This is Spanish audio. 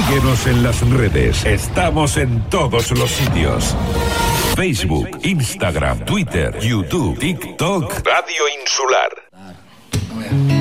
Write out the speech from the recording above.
Síguenos en las redes. Estamos en todos los sitios. Facebook, Instagram, Twitter, YouTube, TikTok. Radio Insular.